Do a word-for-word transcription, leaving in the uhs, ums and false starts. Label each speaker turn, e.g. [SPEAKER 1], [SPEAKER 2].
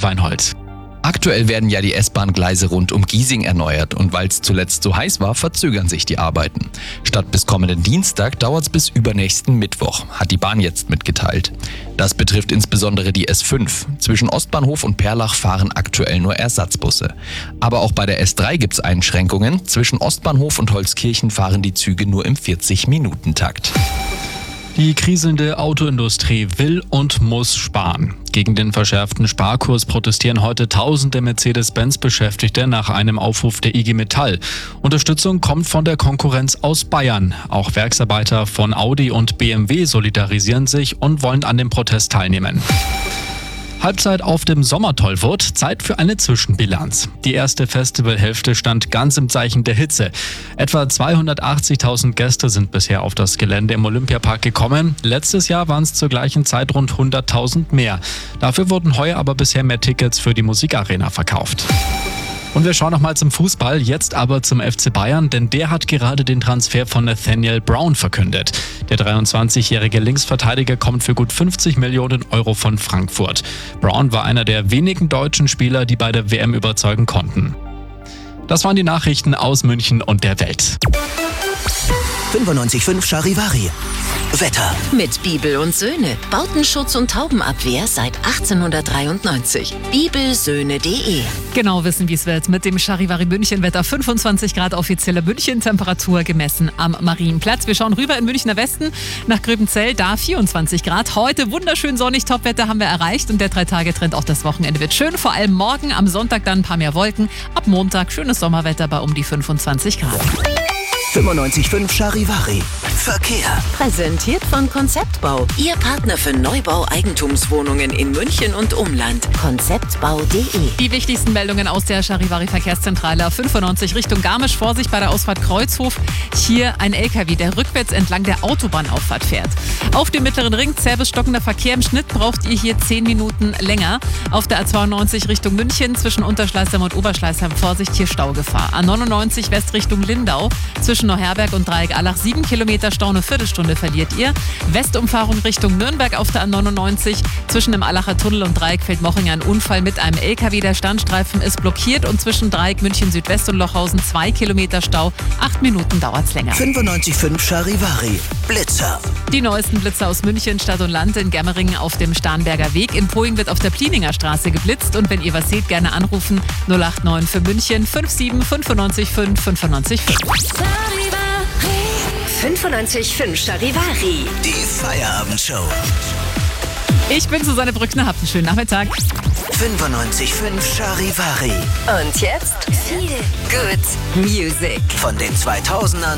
[SPEAKER 1] Weinhold.
[SPEAKER 2] Aktuell werden ja die S-Bahn-Gleise rund um Giesing erneuert und weil es zuletzt so heiß war, verzögern sich die Arbeiten. Statt bis kommenden Dienstag dauert es bis übernächsten Mittwoch, hat die Bahn jetzt mitgeteilt. Das betrifft insbesondere die S fünf. Zwischen Ostbahnhof und Perlach fahren aktuell nur Ersatzbusse. Aber auch bei der S drei gibt es Einschränkungen. Zwischen Ostbahnhof und Holzkirchen fahren die Züge nur im vierzig-Minuten-Takt.
[SPEAKER 1] Die kriselnde Autoindustrie will und muss sparen. Gegen den verschärften Sparkurs protestieren heute tausende Mercedes-Benz-Beschäftigte nach einem Aufruf der I G Metall. Unterstützung kommt von der Konkurrenz aus Bayern. Auch Werksarbeiter von Audi und B M W solidarisieren sich und wollen an dem Protest teilnehmen. Halbzeit auf dem Sommertollwut, Zeit für eine Zwischenbilanz. Die erste Festivalhälfte stand ganz im Zeichen der Hitze. Etwa zweihundertachtzigtausend Gäste sind bisher auf das Gelände im Olympiapark gekommen. Letztes Jahr waren es zur gleichen Zeit rund hunderttausend mehr. Dafür wurden heuer aber bisher mehr Tickets für die Musikarena verkauft. Und wir schauen nochmal zum Fußball, jetzt aber zum F C Bayern, denn der hat gerade den Transfer von Nathaniel Brown verkündet. Der dreiundzwanzigjährige Linksverteidiger kommt für gut fünfzig Millionen Euro von Frankfurt. Brown war einer der wenigen deutschen Spieler, die bei der W M überzeugen konnten. Das waren die Nachrichten aus München und der Welt.
[SPEAKER 3] fünfundneunzig Komma fünf Charivari. Wetter.
[SPEAKER 4] Mit Bibel und Söhne. Bautenschutz und Taubenabwehr seit achtzehnhundertdreiundneunzig. bibelsöhne punkt de.
[SPEAKER 5] Genau wissen, wie es wird. Mit dem Charivari München Wetter. fünfundzwanzig Grad offizielle München-Temperatur gemessen am Marienplatz. Wir schauen rüber in Münchner Westen nach Gröbenzell. Da vierundzwanzig Grad. Heute wunderschön sonnig. Topwetter haben wir erreicht. Und der Drei-Tage-Trend auch das Wochenende wird schön. Vor allem morgen, am Sonntag dann ein paar mehr Wolken. Ab Montag schönes Sommerwetter bei um die fünfundzwanzig Grad.
[SPEAKER 3] fünfundneunzig Komma fünf Charivari. Verkehr.
[SPEAKER 4] Präsentiert von Konzeptbau. Ihr Partner für Neubau-Eigentumswohnungen in München und Umland. konzeptbau punkt de.
[SPEAKER 5] Die wichtigsten Meldungen aus der Charivari Verkehrszentrale. fünfundneunzig Richtung Garmisch. Vorsicht bei der Ausfahrt Kreuzhof. Hier ein L K W, der rückwärts entlang der Autobahnauffahrt fährt. Auf dem mittleren Ring zäh stockender Verkehr. Im Schnitt braucht ihr hier zehn Minuten länger. Auf der A zweiundneunzig Richtung München zwischen Unterschleißheim und Oberschleißheim. Vorsicht, hier Staugefahr. A neunundneunzig West Richtung Lindau. Zwischen Neuherberg und Dreieck-Allach sieben Kilometer Stau, eine Viertelstunde verliert ihr. Westumfahrung Richtung Nürnberg auf der A neunundneunzig. Zwischen dem Allacher Tunnel und Dreieckfeld-Moching ein Unfall mit einem L K W. Der Standstreifen ist blockiert und zwischen Dreieck München Südwest und Lochhausen zwei Kilometer Stau. Acht Minuten dauert's länger.
[SPEAKER 3] fünfundneunzig Komma fünf Charivari. Blitzer.
[SPEAKER 5] Die neuesten Blitzer aus München, Stadt und Land. In Germeringen auf dem Starnberger Weg. In Poing wird auf der Plininger Straße geblitzt. Und wenn ihr was seht, gerne anrufen. null acht neun für München fünf sieben fünfundneunzig fünf fünfundneunzig fünf.
[SPEAKER 4] fünfundneunzig Komma fünf Charivari.
[SPEAKER 3] Die Feierabendshow.
[SPEAKER 5] Ich bin Susanne Brückner. Habt einen schönen Nachmittag.
[SPEAKER 3] fünfundneunzig Komma fünf Charivari.
[SPEAKER 4] Und jetzt viel Good Music.
[SPEAKER 3] Von den zweitausendern